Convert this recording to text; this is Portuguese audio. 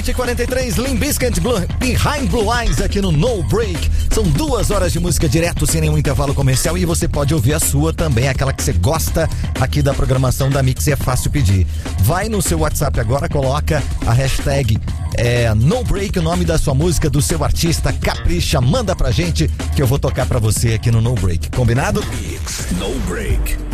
43, Limp Bizkit, Behind Blue Eyes aqui no No Break. São 2 horas de música direto, sem nenhum intervalo comercial, e você pode ouvir a sua também, aquela que você gosta aqui da programação da Mix, e é fácil pedir. Vai no seu WhatsApp agora, coloca a hashtag No Break, o nome da sua música, do seu artista, capricha, manda pra gente que eu vou tocar pra você aqui no No Break. Combinado? Mix No Break.